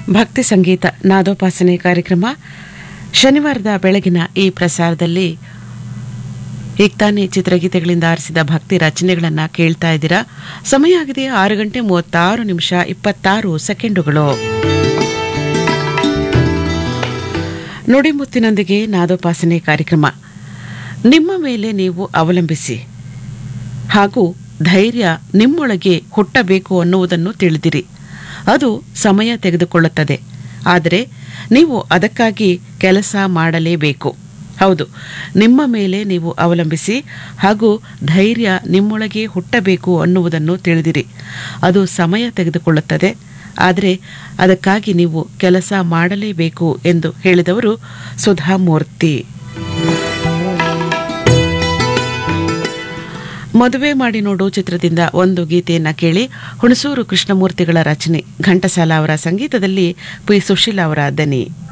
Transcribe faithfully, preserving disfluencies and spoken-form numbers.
ಭಕ್ತಿ ಸಂಗೀತ ನಾದೋಪಾಸನೆ ಕಾರ್ಯಕ್ರಮ ಶನಿವಾರದ ಬೆಳಗಿನ ಈ ಪ್ರಸಾರದಲ್ಲಿ ಈಗ ತಾನೇ ಚಿತ್ರಗೀತೆಗಳಿಂದ ಆರಿಸಿದ ಭಕ್ತಿ ರಚನೆಗಳನ್ನು ಕೇಳ್ತಾ ಇದ್ದೀರಾ. ಸಮಯ ಆಗಿದೆ ಆರು ಗಂಟೆ ಮೂವತ್ತಾರು ನಿಮಿಷ ಇಪ್ಪತ್ತಾರು ಸೆಕೆಂಡುಗಳು. ನುಡಿಮುತ್ತಿನೊಂದಿಗೆ ನಾದೋಪಾಸನೆ ಕಾರ್ಯಕ್ರಮ. ನಿಮ್ಮ ಮೇಲೆ ನೀವು ಅವಲಂಬಿಸಿ ಹಾಗೂ ಧೈರ್ಯ ನಿಮ್ಮೊಳಗೆ ಹುಟ್ಟಬೇಕು ಅನ್ನುವುದನ್ನು ತಿಳಿದಿರಿ. ಅದು ಸಮಯ ತೆಗೆದುಕೊಳ್ಳುತ್ತದೆ, ಆದರೆ ನೀವು ಅದಕ್ಕಾಗಿ ಕೆಲಸ ಮಾಡಲೇಬೇಕು. ಹೌದು, ನಿಮ್ಮ ಮೇಲೆ ನೀವು ಅವಲಂಬಿಸಿ ಹಾಗೂ ಧೈರ್ಯ ನಿಮ್ಮೊಳಗೆ ಹುಟ್ಟಬೇಕು ಅನ್ನುವುದನ್ನು ತಿಳಿದಿರಿ. ಅದು ಸಮಯ ತೆಗೆದುಕೊಳ್ಳುತ್ತದೆ, ಆದರೆ ಅದಕ್ಕಾಗಿ ನೀವು ಕೆಲಸ ಮಾಡಲೇಬೇಕು ಎಂದು ಹೇಳಿದವರು ಸುಧಾಮೂರ್ತಿ. ಮದುವೆ ಮಾಡಿ ನೋಡು ಚಿತ್ರದಿಂದ ಒಂದು ಗೀತೆಯನ್ನ ಕೇಳಿ. ಹುಣಸೂರು ಕೃಷ್ಣಮೂರ್ತಿಗಳ ರಚನೆ, ಘಂಟಸಾಲ ಅವರ ಸಂಗೀತದಲ್ಲಿ ಪಿ ಸುಶೀಲಾ ಅವರ ದನಿ.